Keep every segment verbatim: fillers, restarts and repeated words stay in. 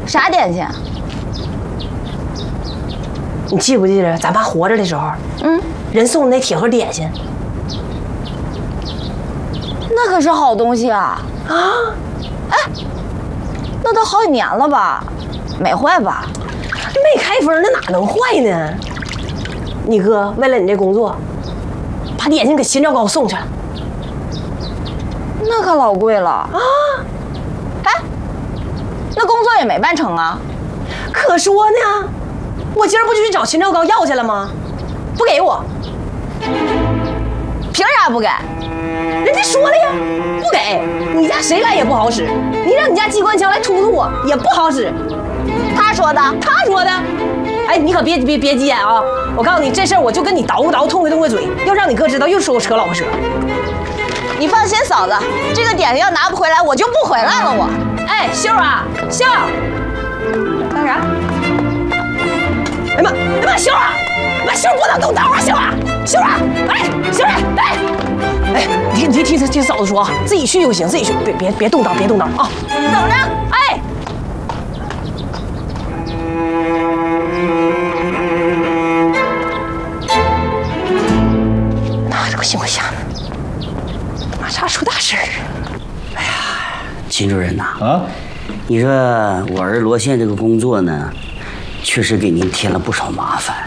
啥点心？ 你记不记得咱爸活着的时候， 嗯， 人送的那铁盒点心？ 那可是好东西啊！ 啊， 哎，那都好几年了吧？没坏吧？ 没开封，那哪能坏呢？你哥为了你这工作，把点心给秦兆高送去了。 那可老贵了啊！哎，那工作也没办成啊。 可说呢，我今儿不就去找秦兆高要去了吗？不给我， 凭啥不给？ 人家说了呀，不给。你家谁来也不好使，你让你家机关枪来突突我也不好使。 他说的， 他说的。哎，你可别别别急眼啊！我告诉你，这事儿我就跟你捣鼓捣鼓，痛快痛快嘴。要让你哥知道，又说我扯老婆扯。 你放心，嫂子，这个点心要拿不回来，我就不回来了。我， 哎，秀啊，秀，干啥？哎妈，哎妈，秀啊，妈秀不能动，等会儿秀啊，秀啊，哎，秀儿，哎，哎，你你听听嫂子说啊，自己去就行，自己去，别别别动刀，别动刀啊，等着，哎。那这个行不行？马上出大事儿！ 哎呀，秦主任呐， 啊， 你说我儿罗宪这个工作呢，确实给您添了不少麻烦。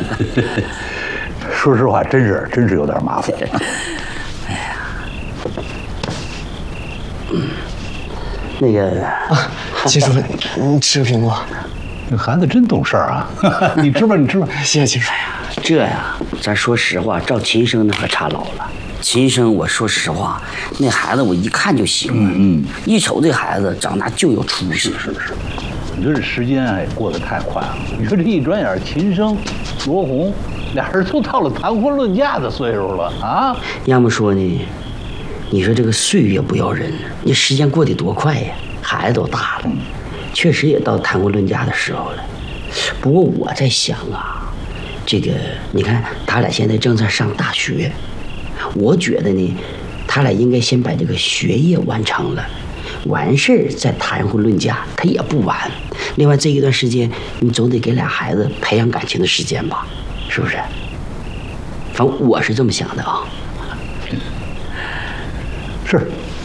说实话，真是真是有点麻烦。 哎呀，嗯，那个啊，秦主任，你吃个苹果。 这孩子真懂事儿啊！你吃吧，你吃吧。 谢谢秦主任。 这呀，咱说实话，照秦生那可差老了。秦生，我说实话，那孩子我一看就行了。 嗯， 一瞅这孩子长大就有出息。 是是是。你说这时间哎过得太快了。你说这一转眼，秦生、罗红俩人都到了谈婚论嫁的岁数了啊！ 要么说呢，你说这个岁月不饶人，你时间过得多快呀！孩子都大了，确实也到谈婚论嫁的时候了。不过我在想啊，这个你看他俩现在正在上大学，我觉得呢，他俩应该先把这个学业完成了，完事儿再谈婚论嫁，他也不晚。另外这一段时间，你总得给俩孩子培养感情的时间吧，是不是？反正我是这么想的啊。 是。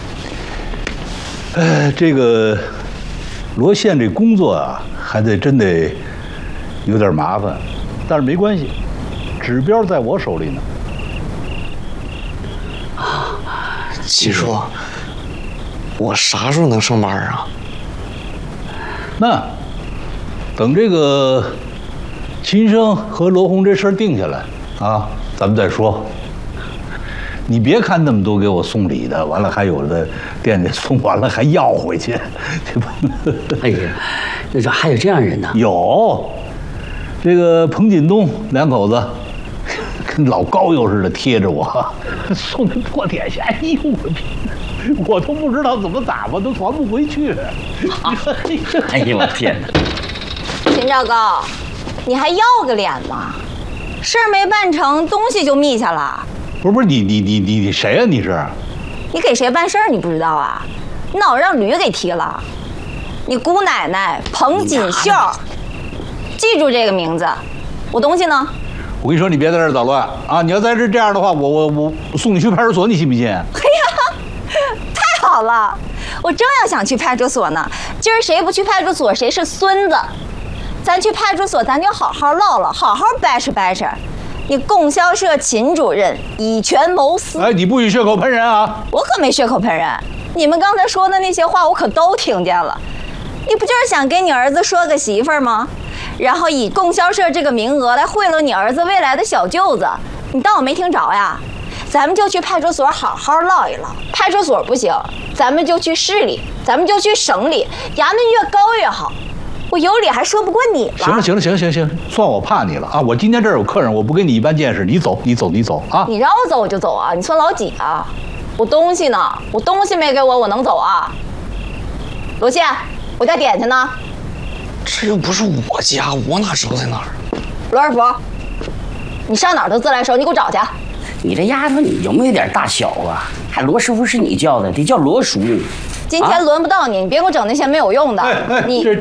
呃，这个罗宪这工作啊，还得真得有点麻烦，但是没关系，指标在我手里呢。 秦叔，我啥时候能上班啊？ 那等这个秦生和罗红这事儿定下来啊，咱们再说。你别看那么多给我送礼的，完了还有的店里送完了还要回去，对吧？ 哎呀，那说还有这样人呢？ 有，这个彭锦东两口子跟老高友似的贴着我，送的破点心，哎呦我天，我都不知道怎么打吧，都传不回去。 哎呦我天哪！ 秦兆高，你还要个脸吗？事儿没办成，东西就密下了。 不是不是，你你你你你谁呀、啊？你是？ 你给谁办事儿？你不知道啊？你脑子让驴给踢了。你姑奶奶彭锦秀，记住这个名字。我东西呢？ 我跟你说，你别在这儿捣乱啊！你要在这这样的话，我我我送你去派出所，你信不信？哎呀， 太好了！我正要想去派出所呢。今儿谁不去派出所，谁是孙子。咱去派出所，咱就好好唠唠，好好掰扯掰扯。你供销社秦主任以权谋私， 哎，你不许血口喷人啊！ 我可没血口喷人，你们刚才说的那些话我可都听见了。你不就是想给你儿子说个媳妇儿吗？然后以供销社这个名额来贿赂你儿子未来的小舅子，你当我没听着呀？咱们就去派出所好好唠一唠，派出所不行，咱们就去市里，咱们就去省里，衙门越高越好。我有理还说不过你了。 行了行了行了行了行了，算我怕你了啊！我今天这儿有客人，我不跟你一般见识，你走你走你走啊！ 你让我走我就走啊！你算老几啊？我东西呢？我东西没给我，我能走啊？罗宪，我家点心呢？ 这又不是我家，我哪知道在哪儿？ 罗二福，你上哪儿的自来熟？你给我找去。 你这丫头，你有没有点大小啊？还罗师傅是你叫的，得叫罗叔。 今天轮不到你，你别给我整那些没有用的。 哎哎， 你这